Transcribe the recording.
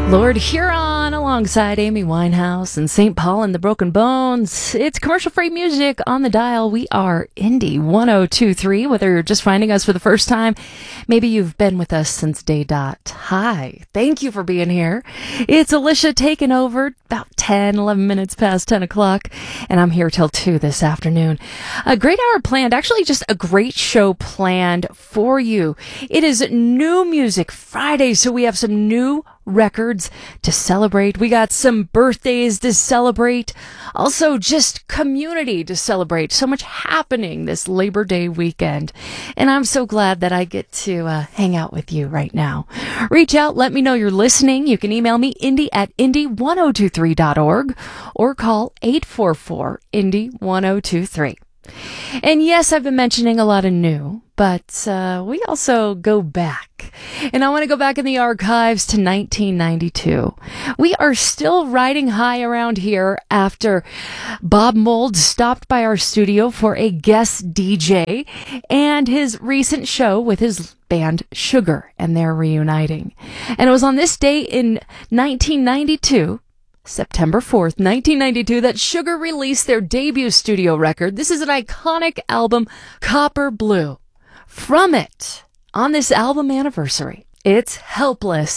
Lord Huron alongside Amy Winehouse and St. Paul and the Broken Bones. It's commercial-free music on the dial. We are Indie 1023, whether you're just finding us for the first time. Maybe you've been with us since day dot. Hi, thank you for being here. It's Alicia taking over about 11 minutes past 10 o'clock, and I'm here till 2 this afternoon. A great hour planned, actually just a great show planned for you. It is New Music Friday, so we have some new records to celebrate. We got some birthdays to celebrate. Also just community to celebrate. So much happening this Labor Day weekend. And I'm so glad that I get to hang out with you right now. Reach out. Let me know you're listening. You can email me, indie@indie1023.org or call 844-INDIE-1023. And yes, I've been mentioning a lot of new, but we also go back. And I want to go back in the archives to 1992. We are still riding high around here after Bob Mould stopped by our studio for a guest DJ and his recent show with his band Sugar, and they're reuniting. And it was on this day in 1992, September 4th, 1992, that Sugar released their debut studio record. This is an iconic album, Copper Blue. From it, on this album anniversary, it's Helpless.